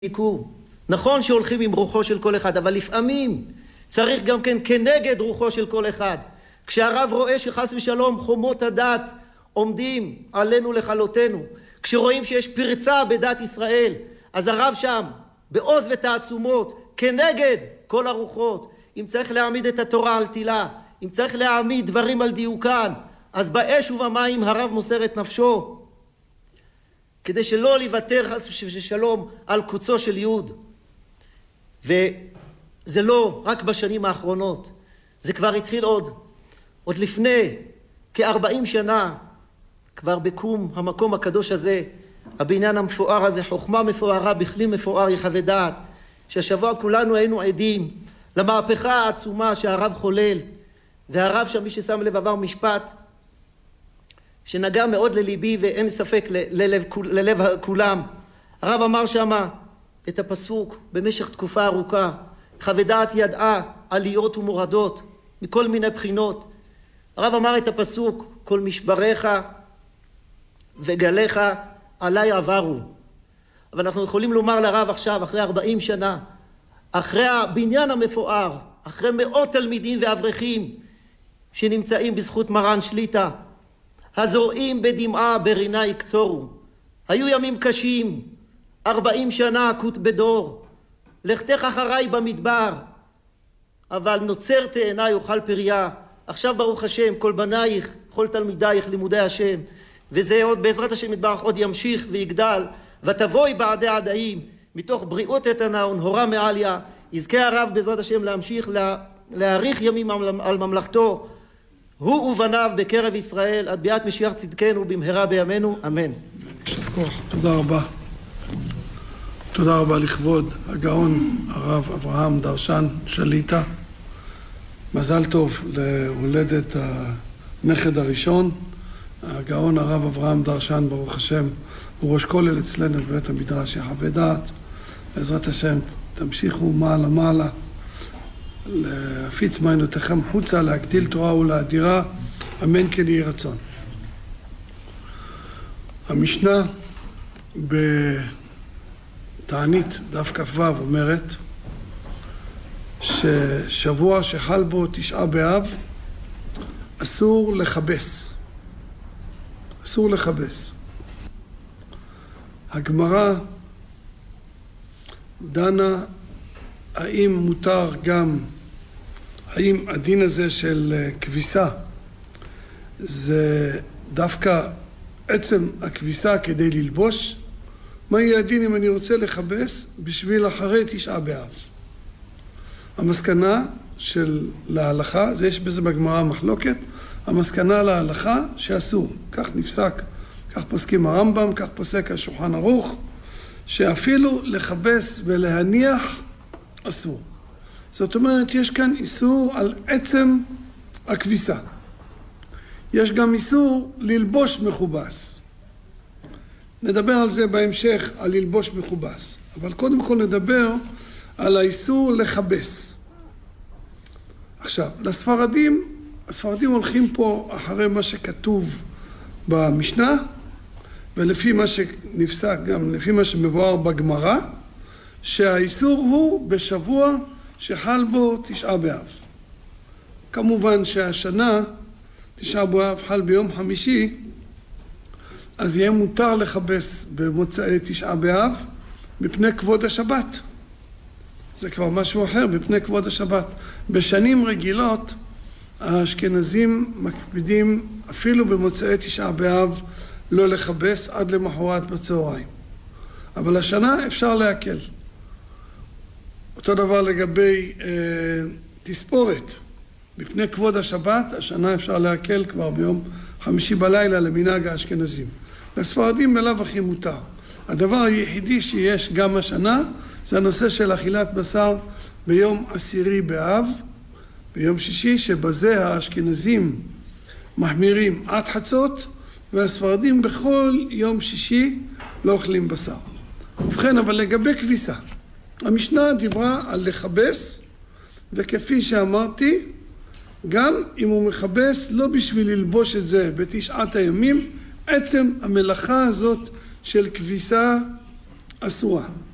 נכון שהולכים עם רוחו של כל אחד, אבל לפעמים צריך גם כן כנגד רוחו של כל אחד. כשהרב רואה שחס ושלום חומות הדת עומדים עלינו לכלותנו, כשרואים שיש פרצה בדת ישראל, אז הרב שם בעוז ותעצומות כנגד כל הרוחות. אם צריך להעמיד את התורה על תילה, אם צריך להעמיד דברים על דיוקן, אז באש ובמים הרב מוסר את נפשו כדי שלא לוותר חס ושלום על קוצו של יהוד. וזה לא רק בשנים האחרונות, זה כבר התחיל עוד לפני כ-40 שנה, כבר בקום המקום הקדוש הזה, הבניין המפואר הזה, חוכמה מפוארה בכלי מפואר יחווה דעת, שהשבוע כולנו היינו עדים למהפכה העצומה שהרב חולל. והרב שם, מי ששם לב, עבר משפט שנגע מאוד לליבי ואין ספק ללב כולם. הרב אמר שמה את הפסוק במשך תקופה ארוכה, חווה דעת ידעה עליות ומורדות מכל מיני בחינות. הרב אמר את הפסוק, כל משבריך וגליך עליי עברו. אבל אנחנו יכולים לומר לרב עכשיו, אחרי 40 שנה, אחרי הבניין המפואר, אחרי מאות תלמידים ואברכים שנמצאים בזכות מרן שליטה, הזורעים בדמעה ברינה יקצורו. היו ימים קשים, 40 שנה עקות בדור, לכתך אחריי במדבר, אבל נוצר תאנה יאכל פריה. עכשיו ברוך השם, כל בנייך, כל תלמידייך לימודי השם, וזה עוד בעזרת השם יתברך עוד ימשיך ויגדל. ותבואי בעדי עדיים, מתוך בריאות איתנה ונהורה מעליה. יזכה הרב בעזרת השם להמשיך להאריך ימים על ממלכתו, הוא ובניו בקרב ישראל, עד ביאת משיח צדקנו במהרה בימינו, אמן. תודה רבה. תודה רבה לכבוד הגאון הרב אברהם דרשן שליטה. מזל טוב להולדת הנכד הראשון, הגאון הרב אברהם דרשן, ברוך השם, הוא ראש כולל אצלנו בבית המדרש יחווה דעת. בעזרת השם תמשיכו מעלה מעלה, להפיץ מעיינותיכם חוצה, להגדיל תורה ולאדירה, אמן כן יהי רצון. המשנה בתענית דף כ"ו אומרת ששבוע שחל בו תשעה באב אסור לכבס. אסור לכבס. הגמרא דנה האם מותר גם, האם הדין הזה של כביסה זה דווקא עצם הכביסה כדי ללבוש? מה יהיה הדין אם אני רוצה לכבס בשביל אחרי תשעה באב? המסקנה של להלכה, זה יש בזה בגמרא מחלוקת, המסקנה להלכה שאסור. כך נפסק, כך פוסקים הרמב"ם, כך פוסק השולחן ערוך, שאפילו לכבס ולהניח אסור. זאת אומרת, יש כאן איסור על עצם הכביסה. יש גם איסור ללבוש מכובס. נדבר על זה בהמשך, על ללבוש מכובס. אבל קודם כל נדבר על האיסור לכבס. עכשיו, הספרדים הולכים פה אחרי מה שכתוב במשנה, ולפי מה שנפסק גם, לפי מה שמבואר בגמרא, שהאיסור הוא בשבוע שחל בו תשעה באב. כמובן שהשנה תשעה באב חל ביום חמישי, אז יהיה מותר לכבס במוצאי תשעה באב מפני כבוד השבת. זה כבר משהו אחר, מפני כבוד השבת. בשנים רגילות האשכנזים מקפידים אפילו במוצאי תשעה באב לא לכבס עד למחרת בצהריים. אבל השנה אפשר להקל. אותו דבר לגבי תספורת. מפני כבוד השבת, השנה אפשר להקל כבר ביום חמישי בלילה למנהג האשכנזים. לספרדים בלאו הכי מותר. הדבר היחידי שיש גם השנה, זה הנושא של אכילת בשר ביום 10 באב, ביום שישי, שבזה האשכנזים מחמירים עד חצות, והספרדים בכל יום שישי לא אוכלים בשר. ובכן, אבל לגבי כביסה, המשנה דיברה על לכבס, וכפי שאמרתי, גם אם הוא מכבס לא בשביל ללבוש את זה בתשעת הימים, עצם המלאכה הזאת של כביסה אסורה.